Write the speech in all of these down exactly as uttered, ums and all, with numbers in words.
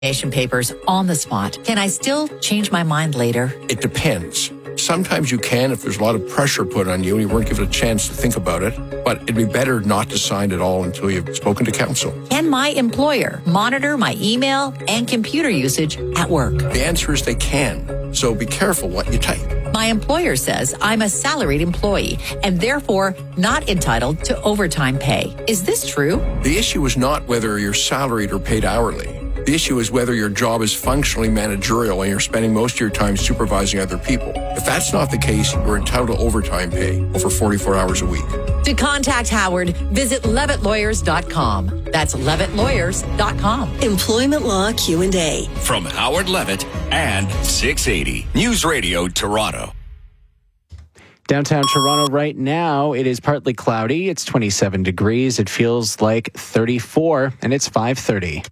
papers on the spot. Can I still change my mind later? It depends. Sometimes you can if there's a lot of pressure put on you and you weren't given a chance to think about it, but it'd be better not to sign at all until you've spoken to counsel. Can my employer monitor my email and computer usage at work? The answer is they can, so be careful what you type. My employer says I'm a salaried employee and therefore not entitled to overtime pay. Is this true? The issue is not whether you're salaried or paid hourly. The issue is whether your job is functionally managerial and you're spending most of your time supervising other people. If that's not the case, you're entitled to overtime pay over forty-four hours a week. To contact Howard, visit levitt lawyers dot com. That's levitt lawyers dot com. Employment Law Q and A. From Howard Levitt and six eighty News Radio Toronto. Downtown Toronto right now, it is partly cloudy. It's twenty-seven degrees. It feels like thirty-four, and it's five thirty.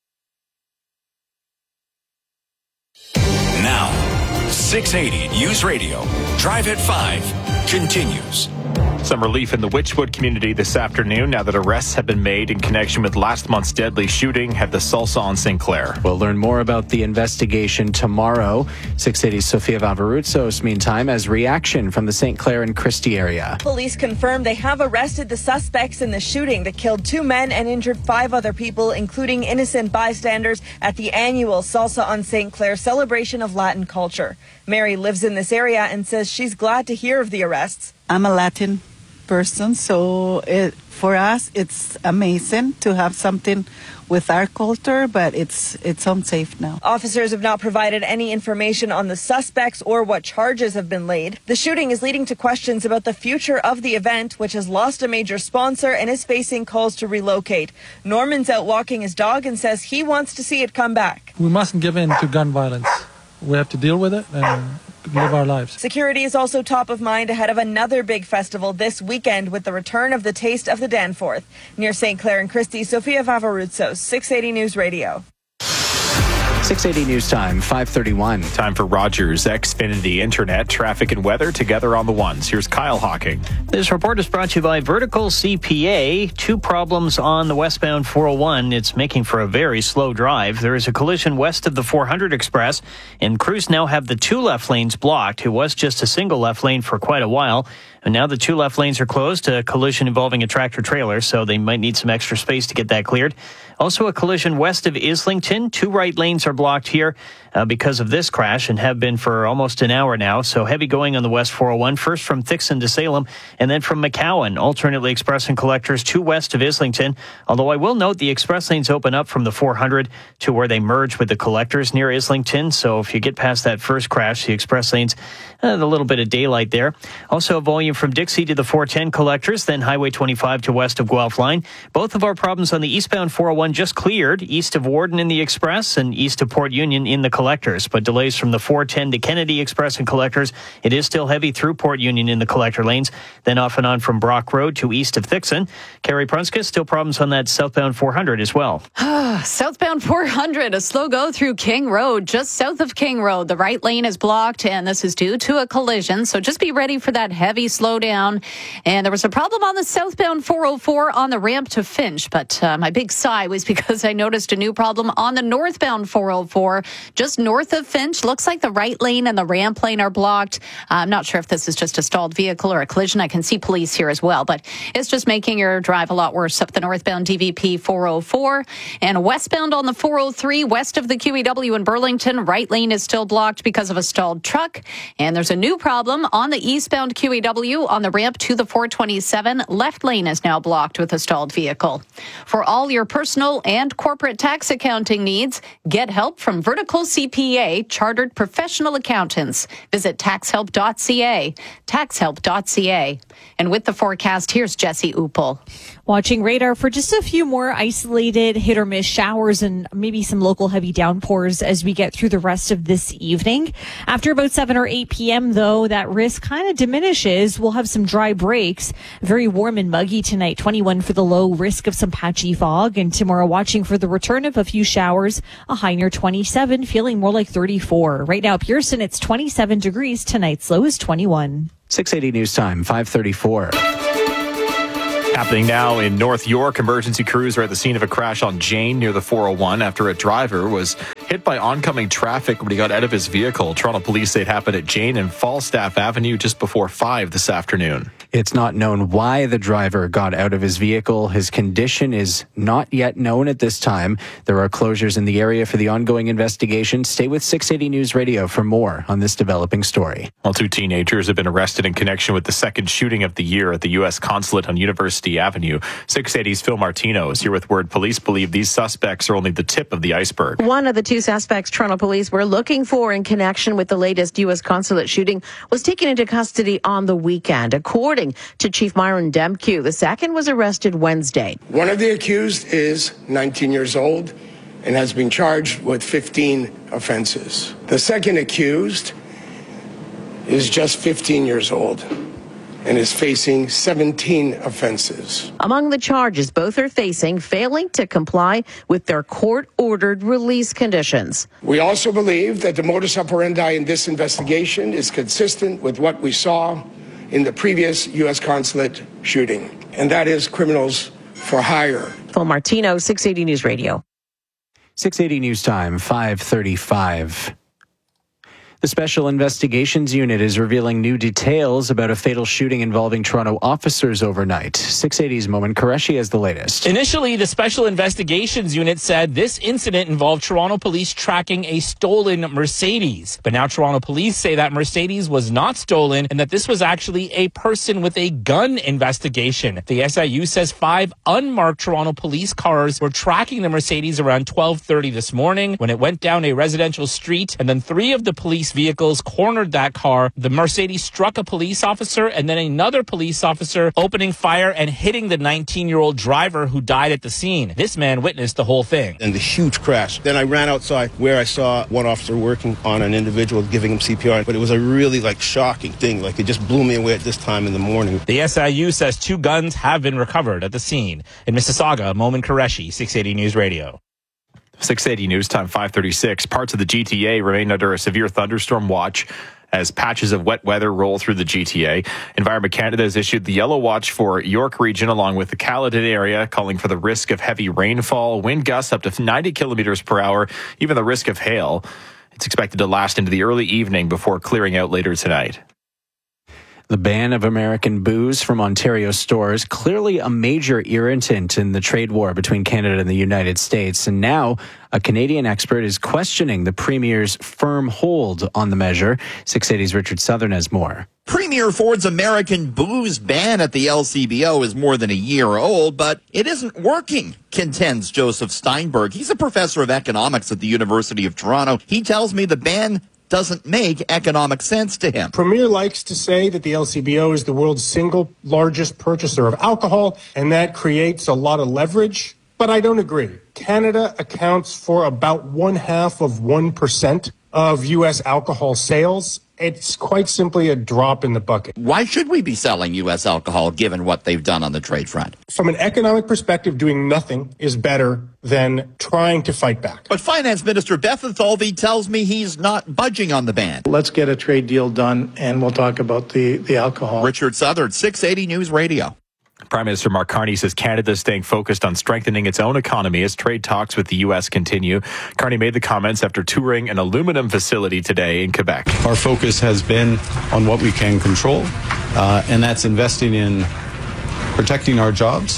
Now, six eighty News Radio, Drive at five, continues. Some relief in the Witchwood community this afternoon now that arrests have been made in connection with last month's deadly shooting at the Salsa on Saint Clair. We'll learn more about the investigation tomorrow. six eighty's Sofia Vavarutsos, meantime, as reaction from the Saint Clair and Christie area. Police confirm they have arrested the suspects in the shooting that killed two men and injured five other people, including innocent bystanders, at the annual Salsa on Saint Clair celebration of Latin culture. Mary lives in this area and says she's glad to hear of the arrests. I'm a Latin person, so it, for us it's amazing to have something with our culture, but it's it's unsafe now. Officers have not provided any information on the suspects or what charges have been laid. The shooting is leading to questions about the future of the event, which has lost a major sponsor and is facing calls to relocate. Norman's out walking his dog and says he wants to see it come back. We mustn't give in to gun violence. We have to deal with it and live our lives. Security is also top of mind ahead of another big festival this weekend with the return of the Taste of the Danforth. Near Saint Clair and Christie, Sofia Vavarutsos, six eighty News Radio. six eighty News Time, five thirty-one. Time for Rogers Xfinity Internet, traffic and weather together on the ones. Here's Kyle Hawking. This report is brought to you by Vertical C P A. Two problems on the westbound four oh one. It's making for a very slow drive. There is a collision west of the four hundred Express, and crews now have the two left lanes blocked. It was just a single left lane for quite a while. And now the two left lanes are closed, a collision involving a tractor trailer, so they might need some extra space to get that cleared. Also a collision west of Islington. Two right lanes are blocked here uh, because of this crash and have been for almost an hour now. So heavy going on the west four oh one, first from Thixon to Salem and then from McCowan. Alternately express and collectors two west of Islington. Although I will note the express lanes open up from the four hundred to where they merge with the collectors near Islington. So if you get past that first crash, the express lanes, uh, a little bit of daylight there. Also a volume from Dixie to the four ten collectors, then Highway twenty-five to west of Guelph Line. Both of our problems on the eastbound four oh one just cleared, east of Warden in the Express and east of Port Union in the collectors. But delays from the four ten to Kennedy Express and collectors. It is still heavy through Port Union in the collector lanes. Then off and on from Brock Road to east of Thixon. Carrie Prunska, still problems on that southbound four hundred as well. Southbound four hundred, a slow go through King Road, just south of King Road. The right lane is blocked, and this is due to a collision. So just be ready for that heavy slowdown. And there was a problem on the southbound four oh four on the ramp to Finch. But uh, my big sigh was because I noticed a new problem on the northbound four oh four, just north of Finch. Looks like the right lane and the ramp lane are blocked. Uh, I'm not sure if this is just a stalled vehicle or a collision. I can see police here as well, but it's just making your drive a lot worse up the northbound D V P four oh four. And westbound on the four oh three, west of the Q E W in Burlington, right lane is still blocked because of a stalled truck. And there's a new problem on the eastbound Q E W on the ramp to the four twenty-seven. Left lane is now blocked with a stalled vehicle. For all your personal and corporate tax accounting needs, get help from Vertical C P A, chartered professional accountants. Visit tax help dot c a, tax help dot c a. And with the forecast, here's Jesse Uppel. Watching radar for just a few more isolated hit or miss showers and maybe some local heavy downpours as we get through the rest of this evening. After about seven or eight p.m., though, that risk kind of diminishes. We'll have some dry breaks. Very warm and muggy tonight, twenty-one for the low, risk of some patchy fog. And tomorrow, watching for the return of a few showers, a high near twenty-seven, feeling more like thirty-four. Right now, Pearson, it's twenty-seven degrees. Tonight's low is twenty-one. six eighty News Time, five thirty-four. Happening now in North York, emergency crews are at the scene of a crash on Jane near the four oh one after a driver was hit by oncoming traffic when he got out of his vehicle. Toronto police say it happened at Jane and Falstaff Avenue just before five this afternoon. It's not known why the driver got out of his vehicle. His condition is not yet known at this time. There are closures in the area for the ongoing investigation. Stay with six eighty News Radio for more on this developing story. Well, two teenagers have been arrested in connection with the second shooting of the year at the U S consulate on University Avenue. six eighty's Phil Martino is here with word. Police believe these suspects are only the tip of the iceberg. One of the two suspects Toronto police were looking for in connection with the latest U S consulate shooting was taken into custody on the weekend. According to Chief Myron Demkew, the second was arrested Wednesday. One of the accused is nineteen years old and has been charged with fifteen offenses. The second accused is just fifteen years old and is facing seventeen offenses. Among the charges, both are facing failing to comply with their court-ordered release conditions. We also believe that the modus operandi in this investigation is consistent with what we saw in the previous U S consulate shooting, and that is criminals for hire. Phil Martino, six eighty News Radio. six eighty News Time, five thirty-five. The Special Investigations Unit is revealing new details about a fatal shooting involving Toronto officers overnight. six eighty's Momin Qureshi has the latest. Initially, the Special Investigations Unit said this incident involved Toronto police tracking a stolen Mercedes. But now Toronto police say that Mercedes was not stolen and that this was actually a person with a gun investigation. The S I U says five unmarked Toronto police cars were tracking the Mercedes around twelve thirty this morning when it went down a residential street, and then three of the police vehicles cornered that car. The Mercedes struck a police officer and then another police officer, opening fire and hitting the nineteen-year-old driver who died at the scene. This man witnessed the whole thing. And the huge crash. Then I ran outside where I saw one officer working on an individual, giving him C P R. But it was a really like shocking thing. Like it just blew me away at this time in the morning. The S I U says two guns have been recovered at the scene. In Mississauga, Momin Qureshi, six eighty News Radio. six eighty News Time, five thirty-six. Parts of the G T A remain under a severe thunderstorm watch as patches of wet weather roll through the G T A. Environment Canada has issued the yellow watch for York Region along with the Caledon area, calling for the risk of heavy rainfall, wind gusts up to ninety kilometers per hour, even the risk of hail. It's expected to last into the early evening before clearing out later tonight. The ban of American booze from Ontario stores, clearly a major irritant in the trade war between Canada and the United States. And now a Canadian expert is questioning the Premier's firm hold on the measure. six eighty's Richard Southern has more. Premier Ford's American booze ban at the L C B O is more than a year old, but it isn't working, contends Joseph Steinberg. He's a professor of economics at the University of Toronto. He tells me the ban doesn't make economic sense to him. Premier likes to say that the L C B O is the world's single largest purchaser of alcohol, and that creates a lot of leverage. But I don't agree. Canada accounts for about one half of one percent of U S alcohol sales. It's quite simply a drop in the bucket. Why should we be selling U S alcohol given what they've done on the trade front? From an economic perspective, doing nothing is better than trying to fight back. But Finance Minister Bethlenfalvy tells me he's not budging on the ban. Let's get a trade deal done and we'll talk about the, the alcohol. Richard Southern, six eighty News Radio. Prime Minister Mark Carney says Canada is staying focused on strengthening its own economy as trade talks with the U S continue. Carney made the comments after touring an aluminum facility today in Quebec. Our focus has been on what we can control, uh, and that's investing in protecting our jobs,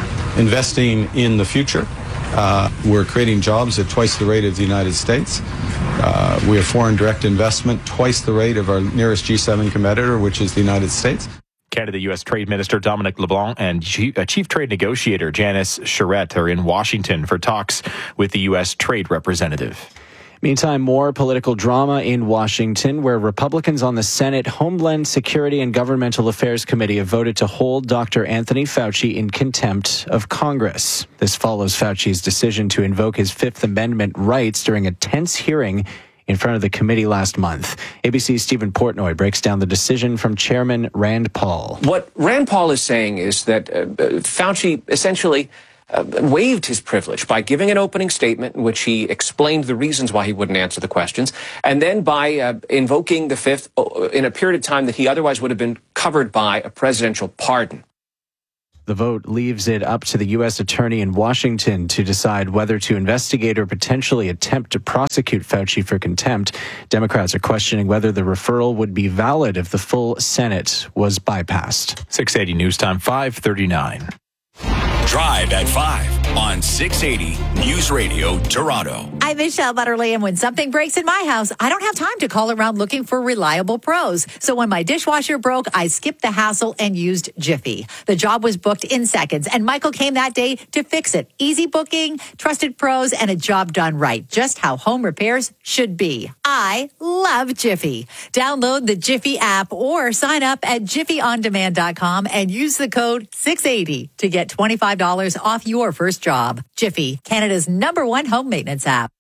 investing in the future. Uh, we're creating jobs at twice the rate of the United States. Uh, we have foreign direct investment twice the rate of our nearest G seven competitor, which is the United States. Canada U S Trade Minister Dominic LeBlanc and Chief, uh, Chief Trade Negotiator Janice Charette are in Washington for talks with the U S Trade Representative. Meantime, more political drama in Washington, where Republicans on the Senate Homeland Security and Governmental Affairs Committee have voted to hold Doctor Anthony Fauci in contempt of Congress. This follows Fauci's decision to invoke his Fifth Amendment rights during a tense hearing in front of the committee last month. A B C's Stephen Portnoy breaks down the decision from Chairman Rand Paul. What Rand Paul is saying is that uh, Fauci essentially uh, waived his privilege by giving an opening statement in which he explained the reasons why he wouldn't answer the questions, and then by uh, invoking the Fifth uh, in a period of time that he otherwise would have been covered by a presidential pardon. The vote leaves it up to the U S attorney in Washington to decide whether to investigate or potentially attempt to prosecute Fauci for contempt. Democrats are questioning whether the referral would be valid if the full Senate was bypassed. six eighty News Time, five thirty-nine. Drive at five on six eighty News Radio Toronto. I'm Michelle Butterly, and when something breaks in my house, I don't have time to call around looking for reliable pros. So when my dishwasher broke, I skipped the hassle and used Jiffy. The job was booked in seconds, and Michael came that day to fix it. Easy booking, trusted pros, and a job done right. Just how home repairs should be. I love Jiffy. Download the Jiffy app or sign up at jiffy on demand dot com and use the code six eighty to get twenty-five dollars off your first job. Jiffy, Canada's number one home maintenance app.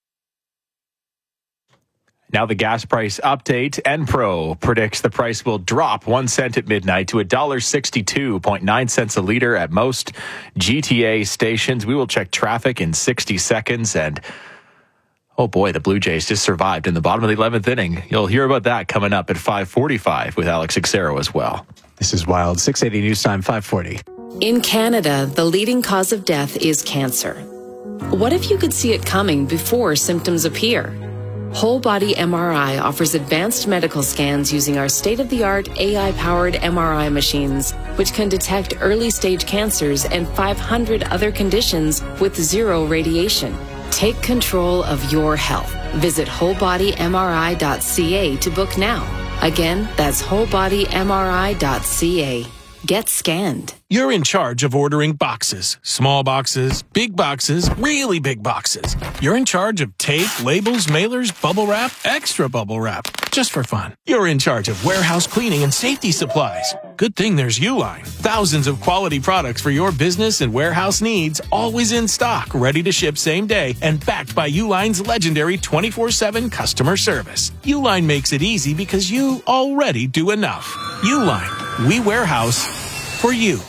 Now the gas price update. Enpro predicts the price will drop one cent at midnight to one dollar sixty-two point nine cents a liter at most G T A stations. We will check traffic in sixty seconds. And oh boy, the Blue Jays just survived in the bottom of the eleventh inning. You'll hear about that coming up at five forty-five with Alex Xero as well. This is Wild. six eighty News Time, five forty. In Canada, the leading cause of death is cancer. What if you could see it coming before symptoms appear? Whole Body M R I offers advanced medical scans using our state-of-the-art A I-powered M R I machines, which can detect early-stage cancers and five hundred other conditions with zero radiation. Take control of your health. Visit whole body m r i dot c a to book now. Again, that's whole body m r i dot c a. Get scanned. You're in charge of ordering boxes. Small boxes, big boxes, really big boxes. You're in charge of tape, labels, mailers, bubble wrap, extra bubble wrap. Just for fun. You're in charge of warehouse cleaning and safety supplies. Good thing there's Uline. Thousands of quality products for your business and warehouse needs, always in stock, ready to ship same day, and backed by Uline's legendary twenty-four seven customer service. Uline makes it easy because you already do enough. Uline. We warehouse for you.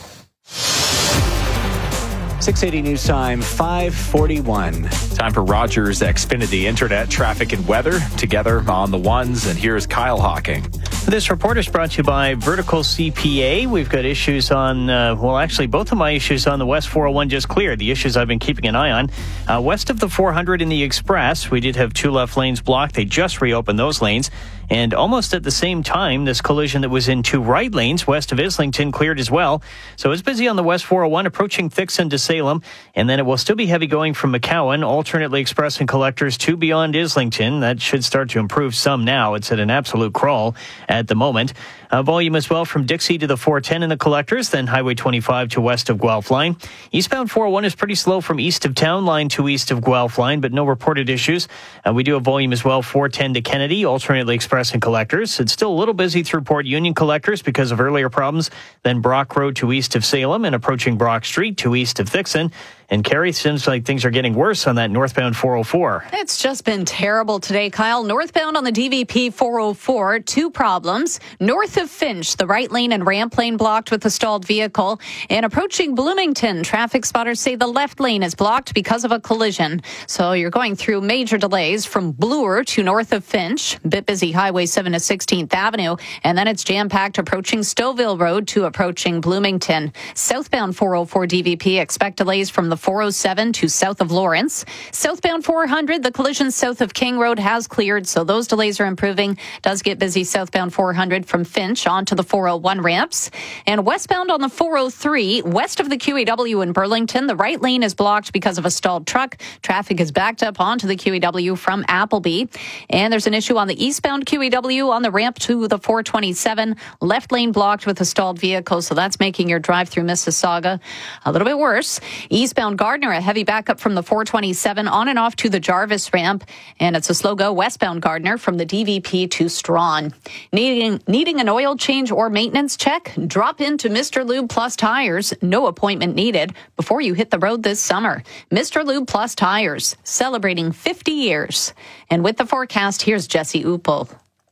six eighty News Time, five forty-one. Time for Rogers Xfinity Internet, traffic and weather together on the ones. And here's Kyle Hawking. This report is brought to you by Vertical C P A. We've got issues on, uh, well, actually, both of my issues on the West four oh one just cleared. The issues I've been keeping an eye on. Uh, west of the four hundred in the Express, we did have two left lanes blocked. They just reopened those lanes. And almost at the same time, this collision that was in two right lanes west of Islington cleared as well. So it's busy on the West four oh one approaching Thixon to Salem. And then it will still be heavy going from McCowan, alternately express and collectors to beyond Islington. That should start to improve some now. It's at an absolute crawl at the moment. Uh, volume as well from Dixie to the four ten in the collectors, then Highway twenty-five to west of Guelph line. Eastbound four oh one is pretty slow from east of Town line to east of Guelph line, but no reported issues. Uh, we do have volume as well, four ten to Kennedy, alternately express and collectors. It's still a little busy through Port Union collectors because of earlier problems. Then Brock Road to east of Salem and approaching Brock Street to east of Thixon. And Carrie, seems like things are getting worse on that northbound four oh four. It's just been terrible today, Kyle. Northbound on the D V P four oh four, two problems. North of Finch, the right lane and ramp lane blocked with a stalled vehicle. And approaching Bloomington, traffic spotters say the left lane is blocked because of a collision. So you're going through major delays from Bloor to north of Finch. Bit busy Highway seven to sixteenth Avenue. And then it's jam-packed approaching Stouffville Road to approaching Bloomington. Southbound four oh four D V P, expect delays from the four oh seven to south of Lawrence. Southbound four hundred, the collision south of King Road has cleared, so those delays are improving. Does get busy southbound four hundred from Finch onto the four oh one ramps. And westbound on the four oh three, west of the Q E W in Burlington, the right lane is blocked because of a stalled truck. Traffic is backed up onto the Q E W from Appleby. And there's an issue on the eastbound Q E W on the ramp to the four twenty-seven. Left lane blocked with a stalled vehicle, so that's making your drive through Mississauga a little bit worse. Eastbound Gardner, a heavy backup from the four twenty-seven on and off to the Jarvis ramp. And it's a slow go westbound Gardner from the D V P to Strawn. Needing, needing an oil change or maintenance check? Drop into Mister Lube Plus Tires. No appointment needed before you hit the road this summer. Mister Lube Plus Tires, celebrating fifty years. And with the forecast, here's Jesse Uppel.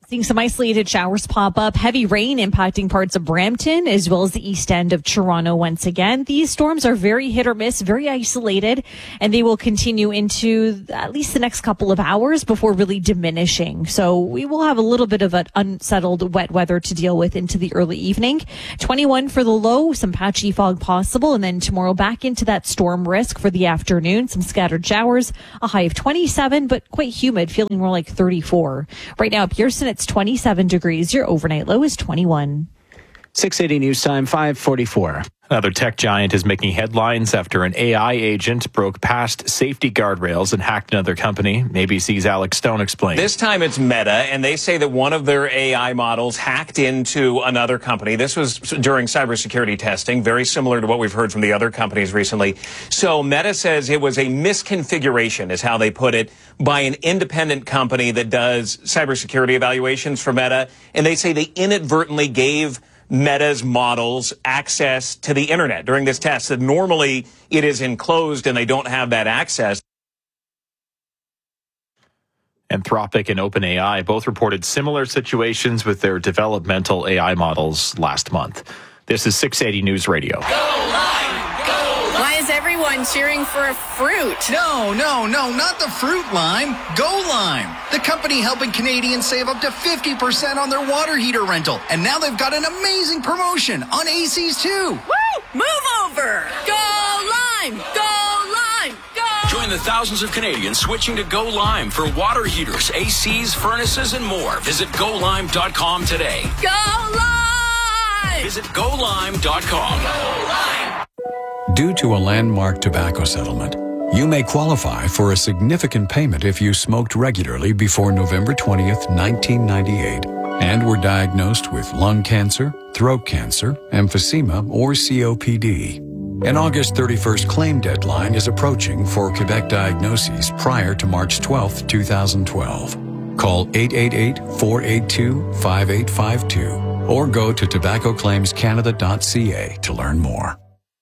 Seeing some isolated showers pop up, heavy rain impacting parts of Brampton as well as the east end of Toronto once again. These storms are very hit or miss, very isolated, and they will continue into at least the next couple of hours before really diminishing. So we will have a little bit of an unsettled wet weather to deal with into the early evening. twenty-one for the low, some patchy fog possible, and then tomorrow back into that storm risk for the afternoon. Some scattered showers, a high of twenty-seven, but quite humid, feeling more like thirty-four. Right now, Pearson, it's twenty-seven degrees. Your overnight low is twenty-one. six eighty News Time, five forty-four. Another tech giant is making headlines after an A I agent broke past safety guardrails and hacked another company. A B C's Alex Stone explains. This time it's Meta, and they say that one of their A I models hacked into another company. This was during cybersecurity testing, very similar to what we've heard from the other companies recently. So Meta says it was a misconfiguration, is how they put it, by an independent company that does cybersecurity evaluations for Meta. And they say they inadvertently gave Meta's models access to the internet during this test. That normally it is enclosed and they don't have that access. Anthropic and OpenAI both reported similar situations with their developmental A I models last month. This is six eighty News Radio. Why is everyone cheering for a fruit? No, no, no, not the fruit lime. Go Lime, the company helping Canadians save up to fifty percent on their water heater rental. And now they've got an amazing promotion on A Cs too. Woo! Move over! Go Lime! Go Lime! Go! Join the thousands of Canadians switching to Go Lime for water heaters, A Cs, furnaces, and more. Visit go lime dot com today. Go Lime! Visit go lime dot com. Go Lime! Due to a landmark tobacco settlement, you may qualify for a significant payment if you smoked regularly before November twentieth, nineteen ninety-eight, and were diagnosed with lung cancer, throat cancer, emphysema, or C O P D. An August thirty-first claim deadline is approaching for Quebec diagnoses prior to March twelfth, twenty twelve. Call eight eight eight, four eight two, five eight five two or go to tobacco claims canada dot c a to learn more.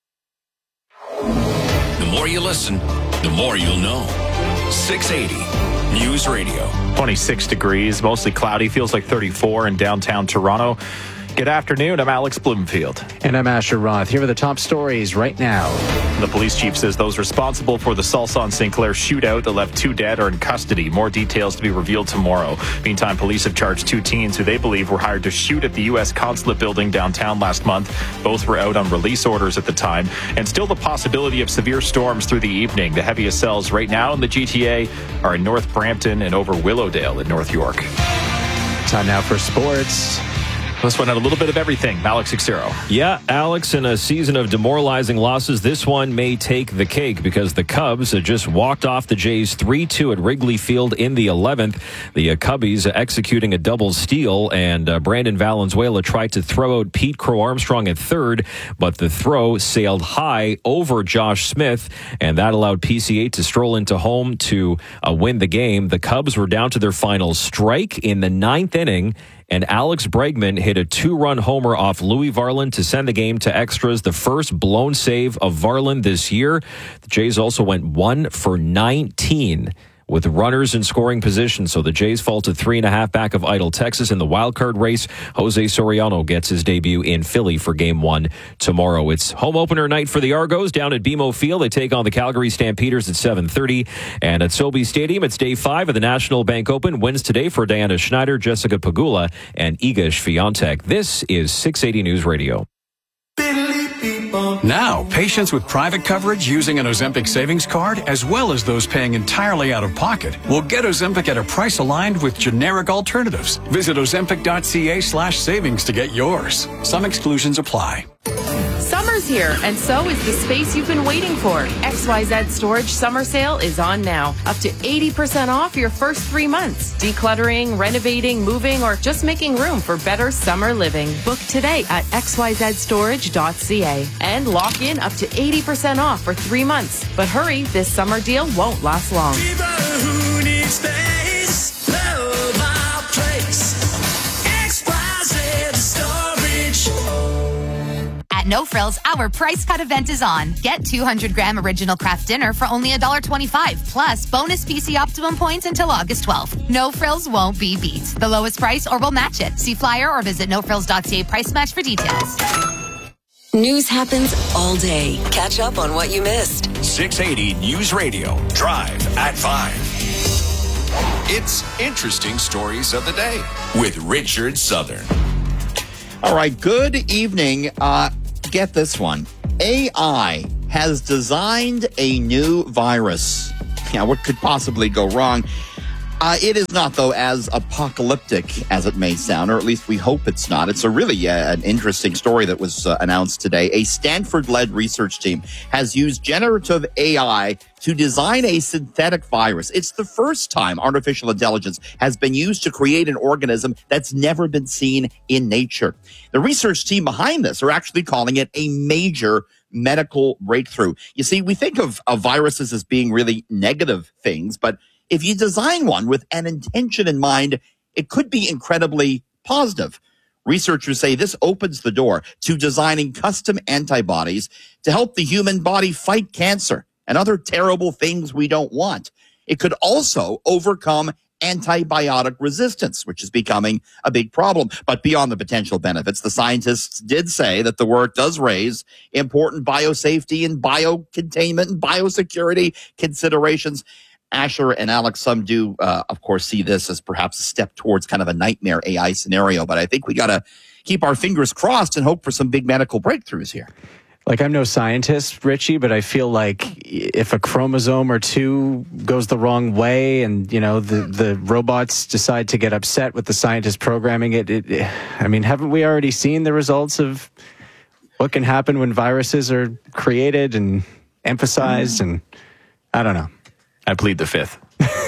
The more you listen, the more you'll know. six eighty News Radio. twenty-six degrees, mostly cloudy, feels like thirty-four in downtown Toronto. Good afternoon, I'm Alex Bloomfield. And I'm Asher Roth. Here are the top stories right now. The police chief says those responsible for the Salson Saint Clair shootout that left two dead are in custody. More details to be revealed tomorrow. Meantime, police have charged two teens who they believe were hired to shoot at the U S consulate building downtown last month. Both were out on release orders at the time. And still the possibility of severe storms through the evening. The heaviest cells right now in the G T A are in North Brampton and over Willowdale in North York. Time now for sports. Let's find out a little bit of everything. Alex Xero. Yeah, Alex, in a season of demoralizing losses, this one may take the cake because the Cubs had just walked off the Jays three two at Wrigley Field in the eleventh. The uh, Cubbies executing a double steal, and uh, Brandon Valenzuela tried to throw out Pete Crow-Armstrong at third, but the throw sailed high over Josh Smith, and that allowed P C A to stroll into home to uh, win the game. The Cubs were down to their final strike in the ninth inning, and Alex Bregman hit a two-run homer off Louis Varland to send the game to extras, the first blown save of Varland this year. The Jays also went one for nineteen with runners in scoring position, so the Jays fall to three and a half back of Idle, Texas in the wild card race. Jose Soriano gets his debut in Philly for game one tomorrow. It's home opener night for the Argos down at B M O Field. They take on the Calgary Stampeders at seven thirty, and at Sobeys Stadium, it's day five of the National Bank Open. Wins today for Diana Schneider, Jessica Pegula, and Iga Swiatek. This is six eighty News Radio. Now, patients with private coverage using an Ozempic savings card, as well as those paying entirely out of pocket, will get Ozempic at a price aligned with generic alternatives. Visit ozempic dot c a slash savings to get yours. Some exclusions apply. Summer's here, and so is the space you've been waiting for. X Y Z Storage Summer Sale is on now. Up to eighty percent off your first three months. Decluttering, renovating, moving, or just making room for better summer living. Book today at x y z storage dot c a and lock in up to eighty percent off for three months. But hurry, this summer deal won't last long. People who need space, love our place. X Y Z Storage. At At No Frills, our price cut event is on. Get two hundred gram original craft dinner for only one dollar twenty-five, plus bonus P C Optimum points until August twelfth. No Frills won't be beat. The lowest price or we'll match it. See flyer or visit no frills dot c a price match for details. News happens all day. Catch up on what you missed. six eighty News Radio. Drive at five. It's Interesting Stories of the Day with Richard Southern. All right, good evening. Uh, get this one. A I has designed a new virus. Yeah, what could possibly go wrong? Uh, it is not, though, as apocalyptic as it may sound, or at least we hope it's not. It's a really uh, an interesting story that was uh, announced today. A Stanford-led research team has used generative A I to design a synthetic virus. It's the first time artificial intelligence has been used to create an organism that's never been seen in nature. The research team behind this are actually calling it a major medical breakthrough. You see, we think of, of viruses as being really negative things, but if you design one with an intention in mind, it could be incredibly positive. Researchers say this opens the door to designing custom antibodies to help the human body fight cancer and other terrible things we don't want. It could also overcome antibiotic resistance, which is becoming a big problem. But beyond the potential benefits, the scientists did say that the work does raise important biosafety and biocontainment and biosecurity considerations. Asher and Alex, some do, uh, of course, see this as perhaps a step towards kind of a nightmare A I scenario. But I think we got to keep our fingers crossed and hope for some big medical breakthroughs here. Like, I'm no scientist, Richie, but I feel like if a chromosome or two goes the wrong way and, you know, the, the robots decide to get upset with the scientists programming it, it, it, I mean, haven't we already seen the results of what can happen when viruses are created and emphasized? And I don't know. I plead the fifth.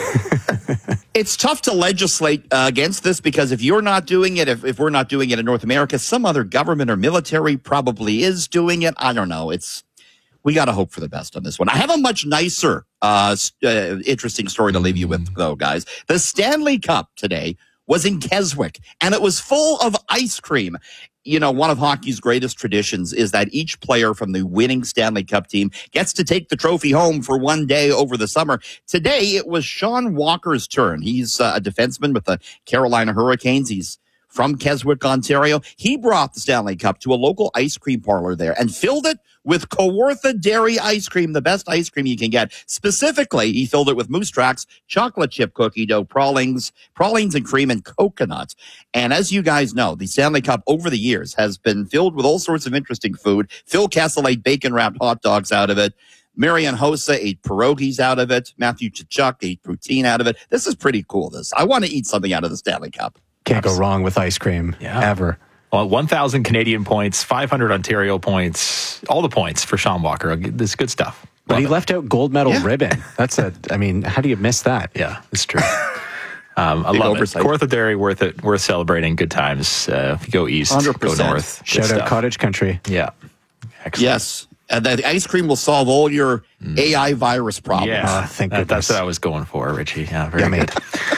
It's tough to legislate uh, against this because if you're not doing it, if, if we're not doing it in North America, some other government or military probably is doing it. I don't know. It's we got to hope for the best on this one. I have a much nicer, uh, uh, interesting story to leave you with, though, guys. The Stanley Cup today was in Keswick, and it was full of ice cream. You know, one of hockey's greatest traditions is that each player from the winning Stanley Cup team gets to take the trophy home for one day over the summer. Today, it was Sean Walker's turn. He's uh, a defenseman with the Carolina Hurricanes. He's from Keswick, Ontario. He brought the Stanley Cup to a local ice cream parlor there and filled it with Kawartha Dairy ice cream, the best ice cream you can get. Specifically, he filled it with Moose Tracks, chocolate chip cookie dough, pralines, pralines and cream, and coconut. And as you guys know, the Stanley Cup over the years has been filled with all sorts of interesting food. Phil Kessel ate bacon-wrapped hot dogs out of it. Marian Hossa ate pierogies out of it. Matthew Tkachuk ate poutine out of it. This is pretty cool, this. I want to eat something out of the Stanley Cup. Can't go wrong with ice cream, yeah. ever. Well, one thousand Canadian points, five hundred Ontario points, all the points for Sean Walker. This is good stuff. But Love he it. left out gold medal yeah. ribbon. That's a, I mean, how do you miss that? Yeah, it's true. um, I love oversight. It. Kawartha Dairy, worth it, worth celebrating. Good times. Uh, if you go east, one hundred percent. Go north. Shout good out stuff. Cottage Country. Yeah. Excellent. Yes. And the ice cream will solve all your mm. A I virus problems. Yeah, uh, thank that, that's what I was going for, Richie. Yeah, very Yummy. good.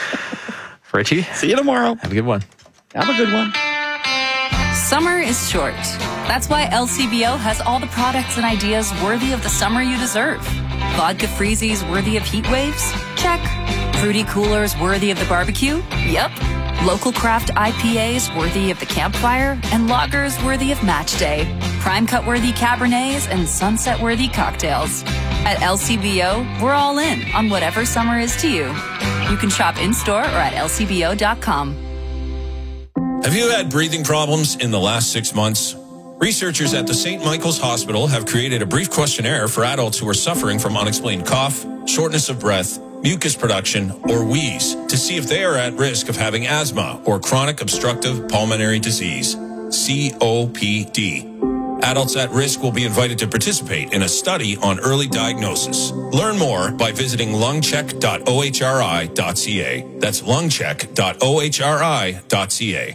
Richie, see you tomorrow. Have a good one. Have a good one. Summer is short. That's why L C B O has all the products and ideas worthy of the summer you deserve. Vodka freezies worthy of heat waves? Check. Fruity coolers worthy of the barbecue? Yep. Local craft I P As worthy of the campfire? And lagers worthy of match day. Prime cut worthy Cabernets and sunset worthy cocktails. At L C B O, we're all in on whatever summer is to you. You can shop in-store or at L C B O dot com. Have you had breathing problems in the last six months? Researchers at the Saint Michael's Hospital have created a brief questionnaire for adults who are suffering from unexplained cough, shortness of breath, mucus production, or wheeze to see if they are at risk of having asthma or chronic obstructive pulmonary disease, C O P D. Adults at risk will be invited to participate in a study on early diagnosis. Learn more by visiting lungcheck dot O H R I dot C A. That's lungcheck dot O H R I dot C A.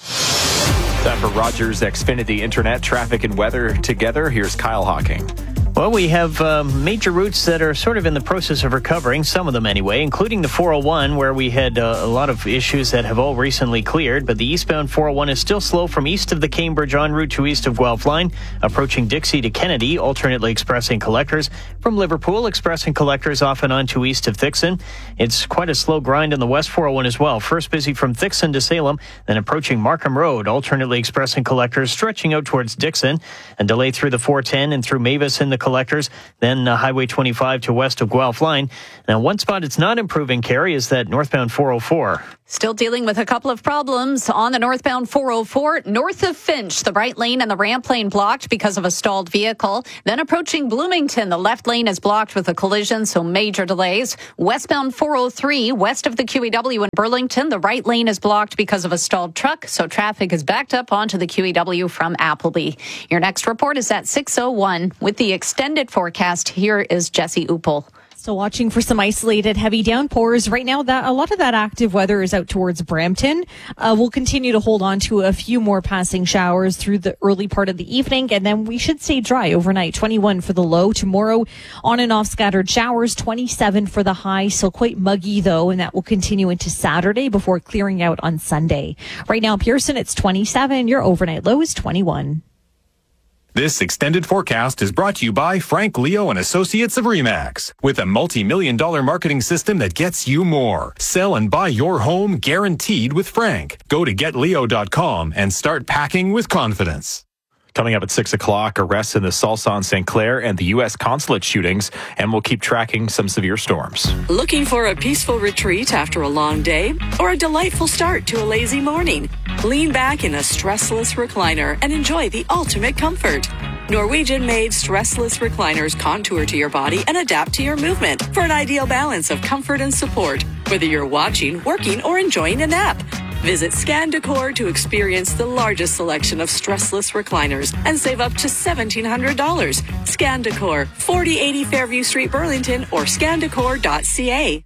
Time for Rogers Xfinity Internet, traffic and weather together. Here's Kyle Hawking. Well, we have uh, major routes that are sort of in the process of recovering, some of them anyway, including the four oh one, where we had uh, a lot of issues that have all recently cleared. But the eastbound four oh one is still slow from east of the Cambridge en route to east of Guelph Line, approaching Dixie to Kennedy, alternately expressing collectors from Liverpool, expressing collectors off and on to east of Thixon. It's quite a slow grind on the west four oh one as well. First busy from Thixon to Salem, then approaching Markham Road, alternately expressing collectors, stretching out towards Dixon, and delay through the four ten and through Mavis in the collectors, then uh, Highway twenty-five to west of Guelph Line. Now, one spot it's not improving, Carrie, is that northbound four oh four. Still dealing with a couple of problems on the northbound four oh four, north of Finch. The right lane and the ramp lane blocked because of a stalled vehicle. Then approaching Bloomington, the left lane is blocked with a collision, so major delays. Westbound four oh three, west of the Q E W in Burlington, the right lane is blocked because of a stalled truck, so traffic is backed up onto the Q E W from Appleby. Your next report is at six oh one. With the extended forecast, here is Jesse Uppel. So watching for some isolated heavy downpours. Right now, that a lot of that active weather is out towards Brampton. Uh, we'll continue to hold on to a few more passing showers through the early part of the evening, and then we should stay dry overnight. twenty-one for the low. Tomorrow, on and off scattered showers. twenty-seven for the high. So quite muggy, though, and that will continue into Saturday before clearing out on Sunday. Right now, Pearson, it's twenty-seven. Your overnight low is twenty-one. This extended forecast is brought to you by Frank Leo and Associates of RE/MAX. With a multi-million dollar marketing system that gets you more. Sell and buy your home guaranteed with Frank. Go to get leo dot com and start packing with confidence. Coming up at six o'clock, arrests in the Salsa Saint Clair and the U S consulate shootings, and we'll keep tracking some severe storms. Looking for a peaceful retreat after a long day or a delightful start to a lazy morning? Lean back in a stressless recliner and enjoy the ultimate comfort. Norwegian-made stressless recliners contour to your body and adapt to your movement for an ideal balance of comfort and support, whether you're watching, working, or enjoying a nap. Visit Scan Decor to experience the largest selection of stressless recliners and save up to seventeen hundred dollars. Scan Decor, forty eighty Fairview Street, Burlington, or scan decor dot c a.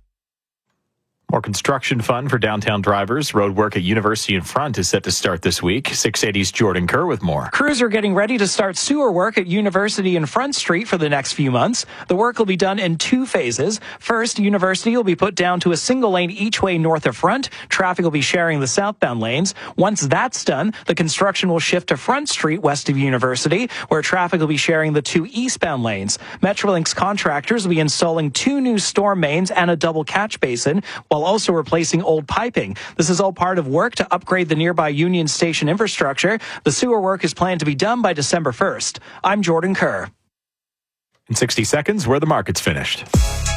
More construction fun for downtown drivers. Road work at University in Front is set to start this week. six eighty's Jordan Kerr with more. Crews are getting ready to start sewer work at University in Front Street for the next few months. The work will be done in two phases. First, University will be put down to a single lane each way north of Front. Traffic will be sharing the southbound lanes. Once that's done, the construction will shift to Front Street west of University, where traffic will be sharing the two eastbound lanes. Metrolinx contractors will be installing two new storm mains and a double catch basin, while also replacing old piping. This is all part of work to upgrade the nearby Union Station infrastructure. The sewer work is planned to be done by December first. I'm Jordan Kerr. In sixty seconds, where the market's finished.